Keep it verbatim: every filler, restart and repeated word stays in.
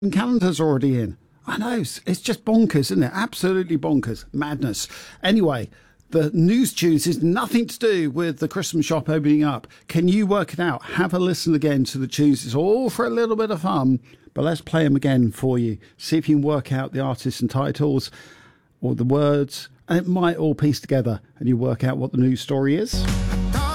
calendar's already in. I know, it's, it's just bonkers, isn't it? Absolutely bonkers. Madness. Anyway, the news tunes is nothing to do with the Christmas shop opening up. Can you work it out? Have a listen again to the tunes. It's all for a little bit of fun, but let's play them again for you. See if you can work out the artists and titles or the words, and it might all piece together and you work out what the news story is.